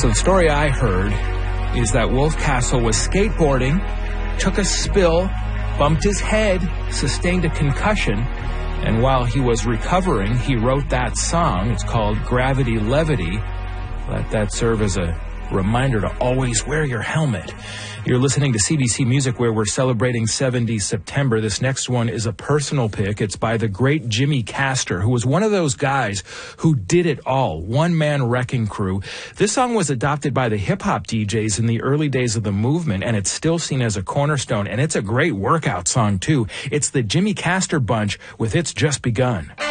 So the story I heard is that Wolf Castle was skateboarding, took a spill, bumped his head, sustained a concussion, and while he was recovering, he wrote that song. It's called Gravity Levity. Let that serve as a reminder to always wear your helmet. You're listening to CBC Music, where we're celebrating 70 September. This next one is a personal pick. It's by the great Jimmy Castor, who was one of those guys who did it all. One-man wrecking crew. This song was adopted by the hip-hop DJs in the early days of the movement, and it's still seen as a cornerstone. And it's a great workout song, too. It's the Jimmy Castor Bunch with It's Just Begun.